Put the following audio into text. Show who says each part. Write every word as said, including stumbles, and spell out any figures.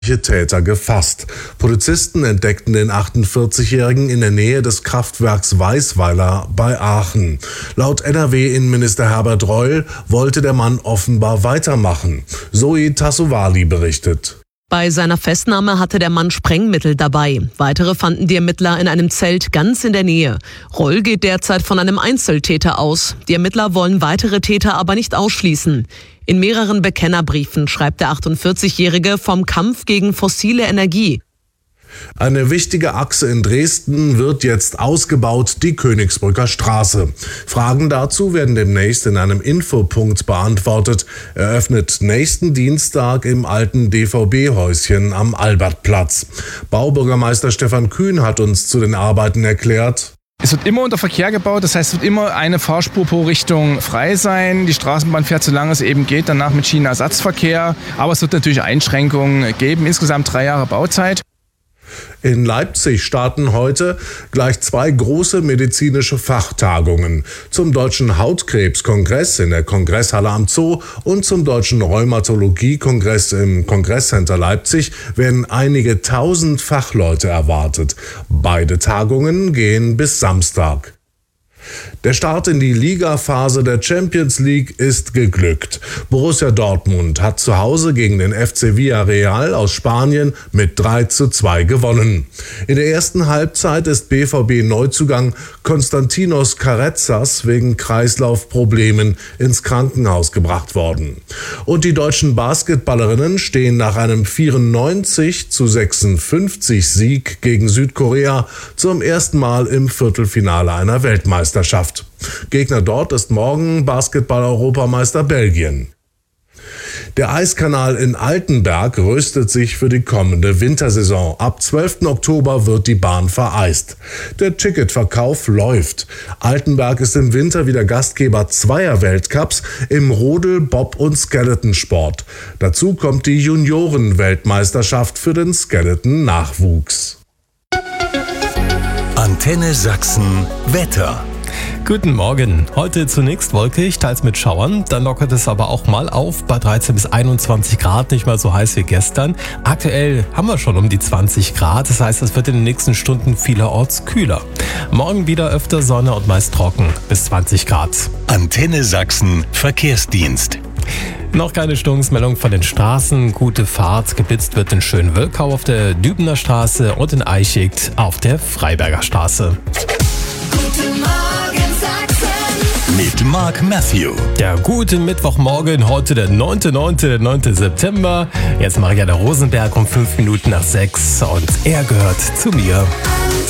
Speaker 1: Täter gefasst. Polizisten entdeckten den achtundvierzigjährigen in der Nähe des Kraftwerks Weißweiler bei Aachen. Laut N R W-Innenminister Herbert Reul wollte der Mann offenbar weitermachen. Zoe Tassovali berichtet.
Speaker 2: Bei seiner Festnahme hatte der Mann Sprengmittel dabei. Weitere fanden die Ermittler in einem Zelt ganz in der Nähe. Reul geht derzeit von einem Einzeltäter aus. Die Ermittler wollen weitere Täter aber nicht ausschließen. In mehreren Bekennerbriefen schreibt der achtundvierzigjährige vom Kampf gegen fossile Energie.
Speaker 1: Eine wichtige Achse in Dresden wird jetzt ausgebaut, die Königsbrücker Straße. Fragen dazu werden demnächst in einem Infopunkt beantwortet, eröffnet nächsten Dienstag im alten D V B-Häuschen am Albertplatz. Baubürgermeister Stefan Kühn hat uns zu den Arbeiten erklärt:
Speaker 3: Es wird immer unter Verkehr gebaut, das heißt, es wird immer eine Fahrspur pro Richtung frei sein. Die Straßenbahn fährt, solange es eben geht, danach mit Schienenersatzverkehr. Aber es wird natürlich Einschränkungen geben, insgesamt drei Jahre Bauzeit.
Speaker 1: In Leipzig starten heute gleich zwei große medizinische Fachtagungen. Zum Deutschen Hautkrebskongress in der Kongresshalle am Zoo und zum Deutschen Rheumatologie-Kongress im Kongresscenter Leipzig werden einige tausend Fachleute erwartet. Beide Tagungen gehen bis Samstag. Der Start in die Ligaphase der Champions League ist geglückt. Borussia Dortmund hat zu Hause gegen den F C Villarreal aus Spanien mit drei zu zwei gewonnen. In der ersten Halbzeit ist B V B-Neuzugang Konstantinos Carrezzas wegen Kreislaufproblemen ins Krankenhaus gebracht worden. Und die deutschen Basketballerinnen stehen nach einem vierundneunzig zu sechsundfünfzig Sieg gegen Südkorea zum ersten Mal im Viertelfinale einer Weltmeisterschaft. Gegner dort ist morgen Basketball-Europameister Belgien. Der Eiskanal in Altenberg rüstet sich für die kommende Wintersaison. Ab zwölften Oktober wird die Bahn vereist. Der Ticketverkauf läuft. Altenberg ist im Winter wieder Gastgeber zweier Weltcups im Rodel-, Bob- und Skeletonsport. Dazu kommt die Junioren-Weltmeisterschaft für den Skeleton-Nachwuchs.
Speaker 4: Antenne Sachsen Wetter.
Speaker 5: Guten Morgen. Heute zunächst wolkig, teils mit Schauern. Dann lockert es aber auch mal auf bei dreizehn bis einundzwanzig Grad, nicht mal so heiß wie gestern. Aktuell haben wir schon um die zwanzig Grad, das heißt, es wird in den nächsten Stunden vielerorts kühler. Morgen wieder öfter Sonne und meist trocken, bis zwanzig Grad.
Speaker 4: Antenne Sachsen Verkehrsdienst.
Speaker 5: Noch keine Störungsmeldung von den Straßen. Gute Fahrt. Geblitzt wird in Schönwölkau auf der Dübener Straße und in Eichigt auf der Freiberger Straße.
Speaker 6: Guten Morgen Sachsen
Speaker 4: Mit Mark Matthew.
Speaker 5: Der gute Mittwochmorgen, heute der neunte neunte, der neunte September. Jetzt Marianne Rosenberg um fünf Minuten nach sechs und er gehört zu mir.